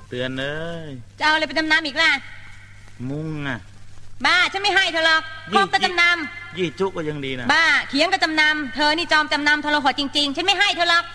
เตือนเอ้ยจะเอาอะไรไปจำนำอีกล่ะมุ้งอ่ะบ้าฉันไม่ให้เธอหรอกครบก็จำนำยี่จุก็ยังดีนะบ้าเขียงก็จำนำเธอนี่จอมจำนำทรหดจริงๆฉันไม่ให้เธอหรอก